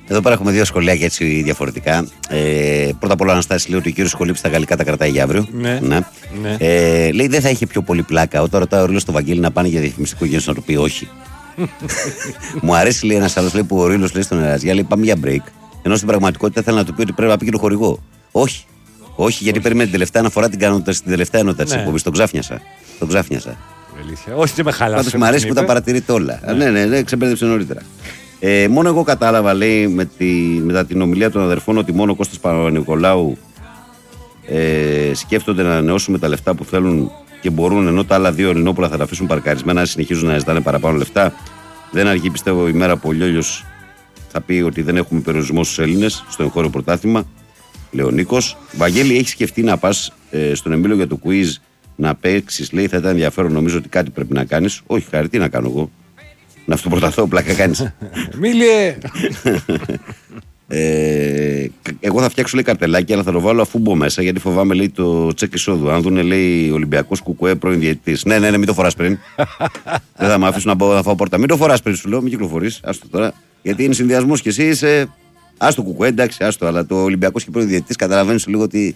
Εδώ πέρα έχουμε δύο σχολιάκια έτσι διαφορετικά. Πρώτα απ' όλα, Αναστάση λέει ότι ο κύριος Κολύψης στα γαλλικά τα κρατάει για αύριο. Ναι. Λέει δεν θα είχε πιο πολύ πλάκα. Όταν ρωτάει ο Ρήλος στο Βαγγέλη να πάνε για διαφημιστικό γένος, να του πει όχι. Μου αρέσει, λέει ένας άλλος, που ο Ρήλος λέει στον Εραζιά, λέει πάμε για break. Ενώ στην πραγματικότητα θέλει να του πει ότι πρέπει να πει και το χορηγό. Όχι, γιατί περίμενε την τελευταία αναφορά την κάνω στην τελευταία ενότητα της εκπομπής. Τον ξάφνιασα. Όχι, δεν με χαλάσει. Πάντως μου αρέσει που τα παρατηρείτε όλα. Ναι, ξεμπέρδεψε νωρίτερα. Μόνο εγώ κατάλαβα, λέει, μετά την ομιλία των αδερφών, ότι μόνο ο Κώστας Παπα-Νικολάου σκέφτονται να ανανεώσουν τα λεφτά που θέλουν και μπορούν, ενώ τα άλλα δύο Ελληνόπουλα θα τα αφήσουν παρκαρισμένα, να συνεχίζουν να ζητάνε παραπάνω λεφτά. Δεν αργεί, πιστεύω, η μέρα που ο Λιόλιος θα πει ότι δεν έχουμε περιορισμό στους Έλληνες στο εγχώριο πρωτάθλημα. Λέει ο Νίκος. Βαγγέλη, έχει σκεφτεί να πας στον Εμίλιο για το quiz να παίξεις? Λέει, θα ήταν ενδιαφέρον. Νομίζω ότι κάτι πρέπει να κάνεις. Όχι, χάρη, τι να κάνω εγώ. Να αυτοπροταθώ, πλάκα κάνεις. Μίλιε! Εγώ θα φτιάξω, λέει, καρτελάκι, αλλά θα το βάλω αφού μπω μέσα, γιατί φοβάμαι, λέει, το τσεκ εισόδου. Αν δούνε, λέει, Ολυμπιακός Κουκουέ πρώην διαιτητής. Ναι, μην το φοράς πριν. Δεν θα με αφήσουν να φάω πόρτα. Μην το φοράς πριν, σου λέω, μην κυκλοφορείς. Άστο τώρα. Γιατί είναι συνδυασμός και εσύ είσαι. Άστο Κουκουέ, εντάξει, άστο. Αλλά το Ολυμπιακός και πρώην διαιτητής καταλαβαίνεις λίγο ότι.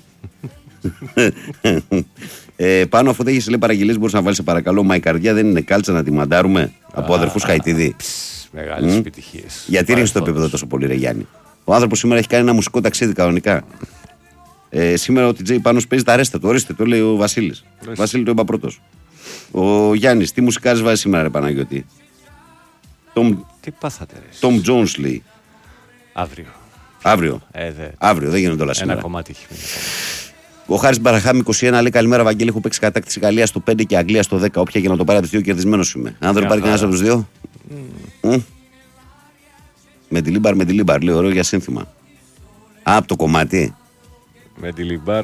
Πάνω, αφού δεν έχεις, λέει, παραγγελίες, μπορείς να βάλεις, σε παρακαλώ, μα η καρδιά δεν είναι κάλτσα να τη μαντάρουμε από αδερφούς Χαϊτίδη. Μεγάλες επιτυχίες. Γιατί ρίχνει το επίπεδο τόσο πολύ, ρε Γιάννη? Ο άνθρωπος σήμερα έχει κάνει ένα μουσικό ταξίδι κανονικά. Σήμερα ο TJ Πάνος παίζει τα ρέστα του. Ορίστε, το λέει ο Βασίλης. Βασίλη, το είπα πρώτος. Ο Γιάννης, τι μουσικάρες βάζει σήμερα, ρε Παναγιώτη? Τι πάθατε, ρε? Tom Jones, λέει. Αύριο. Αύριο, δεν γίνονται όλα σήμερα. Ένα κομμάτι έχει μείνει. Ο Χάρης Μπαραχάμι 21 λέει, καλημέρα Βαγγέλη, έχω παίξει κατάκτηση Γαλλία στο 5 και Αγγλία στο 10. Όποια για να το πάρει από τους δύο, κερδισμένος είμαι. Αν δεν πάρει κανένας από τους δύο. Με τη Λίμπαρ, λέει, ωραίο για σύνθημα. Από το κομμάτι. Με τη Λίμπαρ.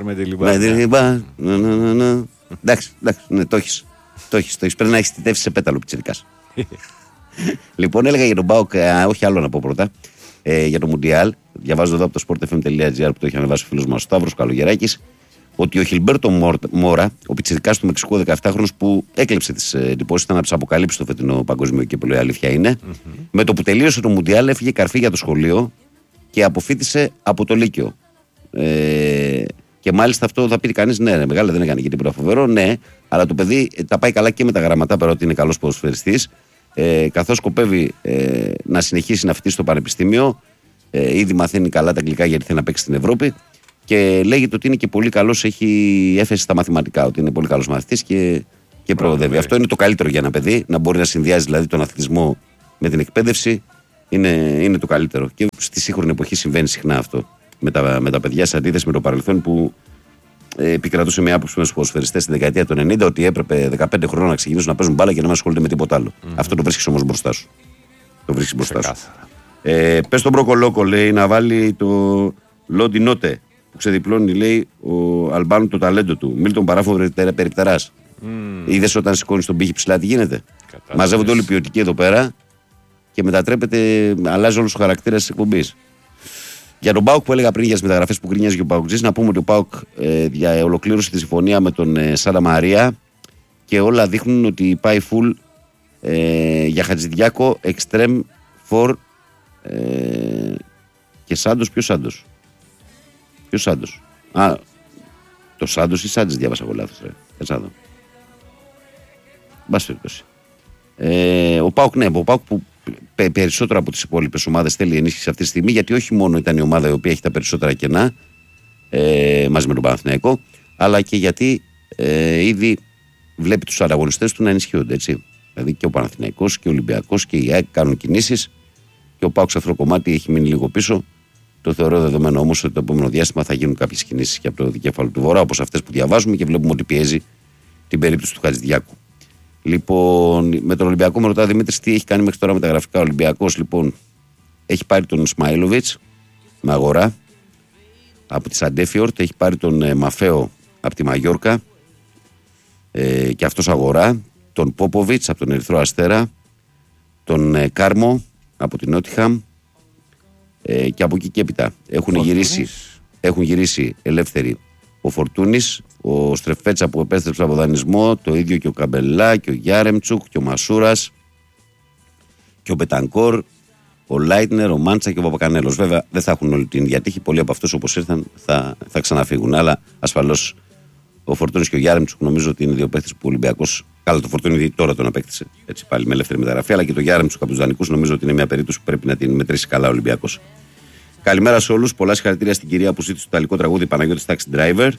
Εντάξει, ναι, το έχεις. Πρέπει να έχεις τιτεύσει σε πέταλο πιτσιρικάς. Λοιπόν, έλεγα για τον ΠΑΟΚ, όχι άλλο να πω πρώτα, για το Μουντιάλ. Διαβάζω εδώ από το sportfm.gr που το έχει ανεβάσει ο φίλος μας ο Σταύρος Καλογεράκης, ότι ο Χιλμπέρτο Μόρα, ο πιτσιρικάς του Μεξικού 17χρονος που έκλεψε τις εντυπώσεις, ήταν να τις αποκαλύψει στο φετινό παγκόσμιο κύπελλο, η αλήθεια είναι. Με το που τελείωσε το Μουντιάλ έφυγε καρφί για το σχολείο και αποφοίτησε από το Λύκειο. Και μάλιστα αυτό θα πει κανείς, ναι, μεγάλα δεν έκανε και τίποτα φοβερό, ναι, αλλά το παιδί τα πάει καλά και με τα γραμματά, παρότι είναι καλός ποδοσφαιριστής. Καθώς σκοπεύει να συνεχίσει να φοιτήσει στο πανεπιστήμιο, ήδη μαθαίνει καλά τα αγγλικά γιατί θέλει να παίξει στην Ευρώπη και λέγεται ότι είναι και πολύ καλός, έχει έφεση στα μαθηματικά, ότι είναι πολύ καλός μαθητής και προοδεύει. Αυτό είναι το καλύτερο για ένα παιδί, να μπορεί να συνδυάζει δηλαδή τον αθλητισμό με την εκπαίδευση, είναι το καλύτερο. Και στη σύγχρονη εποχή συμβαίνει συχνά αυτό με τα παιδιά, σε αντίθεση με το παρελθόν που επικρατούσε μια άποψη με τους ποδοσφαιριστές στη δεκαετία του 90 ότι έπρεπε 15 χρόνια να ξεκινήσουν να παίζουν μπάλα και να μην ασχολούνται με τίποτα άλλο. Αυτό το βρίσκεις όμως μπροστά σου. Πες τον Μπροκολόκο, λέει, να βάλει το Λόντι Νότε που ξεδιπλώνει, λέει, ο Αλμπάνου το ταλέντο του. Μίλτον Παράφο περιπτεράς. Είδες όταν σηκώνεις τον πύχη ψηλά τι γίνεται? Μαζεύονται όλοι οι ποιοτικοί εδώ πέρα και μετατρέπεται, αλλάζει όλους τους χαρακτήρες της εκπομπής. Για τον ΠΑΟΚ που έλεγα πριν για τις μεταγραφές που γκρινιάζει και ο ΠΑΟΚτζής, να πούμε ότι ο ΠΑΟΚ ολοκλήρωσε τη συμφωνία με τον Σάρα Μαρία και όλα δείχνουν ότι πάει full για Χατζηδιάκο, Extreme, For και Σάντος. Ποιος Σάντος? Το Σάντος ή Σάντζης διάβασα εγώ λάθος, ρε. Κατσάδο. Μπας περιπτώσει. Ο ΠΑΟΚ, ναι, ο ΠΑΟΚ που περισσότερο από τις υπόλοιπες ομάδες θέλει ενίσχυση αυτή τη στιγμή, γιατί όχι μόνο ήταν η ομάδα η οποία έχει τα περισσότερα κενά μαζί με τον Παναθηναϊκό, αλλά και γιατί ήδη βλέπει τους ανταγωνιστές του να ενισχύονται, έτσι. Δηλαδή και ο Παναθηναϊκός και ο Ολυμπιακός και η ΑΕΚ κάνουν κινήσεις και ο ΠΑΟΚ σε αυτό το κομμάτι έχει μείνει λίγο πίσω. Το θεωρώ δεδομένο όμως ότι το επόμενο διάστημα θα γίνουν κάποιες κινήσεις και από το δικέφαλο του Βορρά, όπως αυτές που διαβάζουμε και βλέπουμε ότι πιέζει την περίπτωση του Χατζηδιάκου. Λοιπόν, με τον Ολυμπιακό με ρωτά Δημήτρης τι έχει κάνει μέχρι τώρα με τα γραφικά. Ο Ολυμπιακός, λοιπόν, έχει πάρει τον Σμάιλοβιτς με αγορά από τη Σαντέφιορτ, έχει πάρει τον Μαφέο από τη Μαγιόρκα και αυτός αγορά, τον Πόποβιτς από τον Ερυθρό Αστέρα, τον Κάρμο από την Νότιχαμ και από εκεί και έπειτα έχουν γυρίσει ελεύθεροι ο Φορτούνης, ο Στρεφέτσα που επέστρεψε από δανεισμό, το ίδιο και ο Καμπελά και ο Γιάρεμτσουκ και ο Μασούρας και ο Μπετανκόρ ο Λάιτνερ, ο Μάντσα και ο Παπακανέλος. Βέβαια δεν θα έχουν όλη την ίδια τύχη. Πολλοί από αυτούς όπως ήρθαν θα ξαναφύγουν. Αλλά ασφαλώς ο Φορτούνης και ο Γιάρεμτσουκ νομίζω ότι είναι δύο παίχτες που ο Ολυμπιακός. Καλά, το Φορτούνη τώρα τον απέκτησε. Έτσι πάλι με ελεύθερη μεταγραφή. Αλλά και το Γιάρεμτσουκ από τους δανεικούς νομίζω ότι είναι μια περίπτωση που πρέπει να την μετρήσει καλά ο Ολυμπιακός. Καλημέρα σε όλους. Πολλά συγχαρητήρια στην κυρία που ζήτησε το ιταλικό τραγούδι Παναγιώτης Taxi Driver.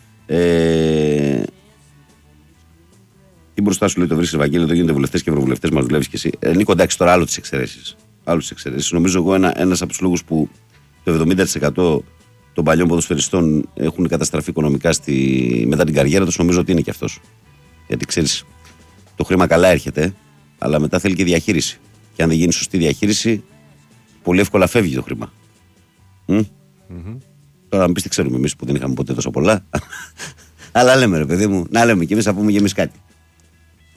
Τι μπροστά σου λέει το βρίσκει Ευαγγέλιο, εδώ γίνονται βουλευτές και ευρωβουλευτές, μας δουλεύεις και εσύ. Νίκο, εντάξει, τώρα άλλο τις εξαιρέσεις. Νομίζω εγώ ένας από τους λόγους που το 70% των παλιών ποδοσφαιριστών έχουν καταστραφεί οικονομικά μετά την καριέρα τους, νομίζω ότι είναι και αυτός. Γιατί ξέρεις, το χρήμα καλά έρχεται, αλλά μετά θέλει και διαχείριση. Και αν δεν γίνει σωστή διαχείριση, πολύ εύκολα φεύγει το χρήμα. Τώρα, να πει τι ξέρουμε εμείς που δεν είχαμε ποτέ τόσο πολλά. Αλλά λέμε, ρε παιδί μου, να λέμε κι εμείς, θα πούμε κι εμείς κάτι.